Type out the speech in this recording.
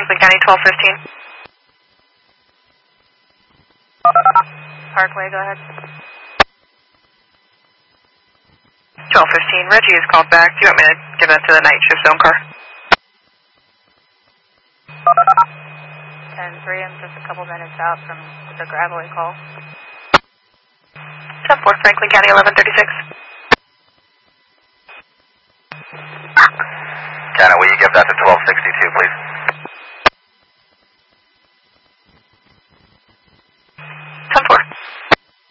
Franklin County 1215. Parkway, go ahead. 1215, Reggie is called back. Do you want me to give that to the night shift zone car? 10-3, I'm just a couple minutes out from the gravelly call. 10-4, Franklin County 1136. Canada, will you give that to 1262?